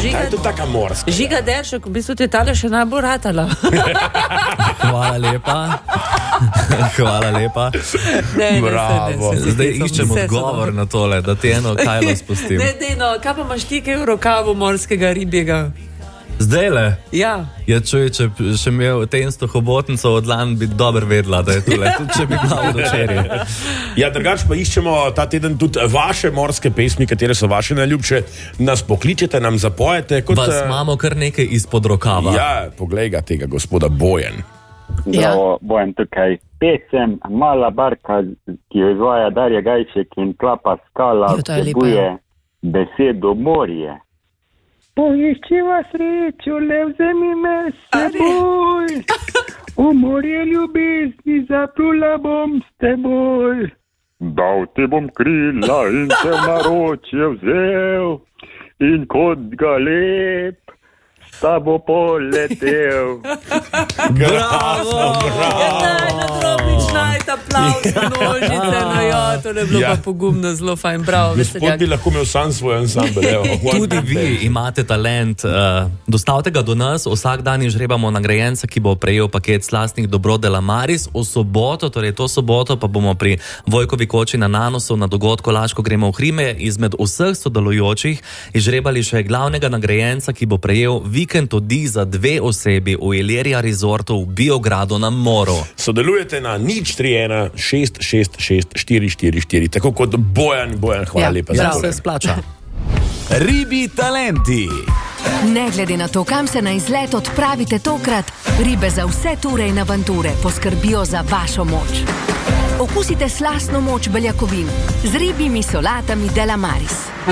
Ta je tudi taka morska. Žiga Deršek, v bistvu ti je tale še najbolj ratala. Hvala lepa. Bravo. Zdaj iščem odgovor na tole, da ti eno kajlo spustim. Ne, no, kaj pa imaš ti kaj v rokavu morskega ribjega? Zdajle? Ja. Ja, čuj, če še imel tensto hobotnico od lan, bi dobro vedela, da je tule, tudi če bi bila v večerji. Ja, drugače pa iščemo ta teden tudi vaše morske pesmi, katere so vaše najljubše. Nas pokličete, nam zapojete. Vas imamo kar nekaj izpod rokava. Ja, poglej ga tega gospoda Bojan. Bravo, Bojan tukaj. Pesem Mala barka, ki jo izvaja Darja Gajšek in Klapa Skala, vsebuje besedo morje. Poiščiva srečo, le vzemi me s seboj, v morje ljubezni zaplula bom s teboj. Dal te bom krila in te v naročje vzel, in kot galeb s tabo poletel. Bravo! Nožice, no jo, to je bilo pa pogumno, zelo fajn, bravo. Gospod bi lahko imel sam svoj ansambel. Tudi vi imate talent. Dostavite ga do nas, vsak dan izžrebamo nagrajenca, ki bo prejel paket slastnih dobrot de la Maris. V soboto, torej to soboto, pa bomo pri Vojkovi koči na Nanosu na dogodku Laško gremo v Hrime izmed vseh sodelujočih izžrebali še glavnega nagrajenca, ki bo prejel vikend odi za 2 osebi v Ilirija Resortu v Biogradu na Moru. Sodelujete na 031 666 444, tako kot Bojan, hvala lepa za to. Se splača. Ribi talenti. Ne glede na to, kam se na izlet odpravite tokrat, ribe za vse ture in avanture poskrbijo za vašo moč. Okusite slastno moč beljakovin z ribjimi solatami de la Maris.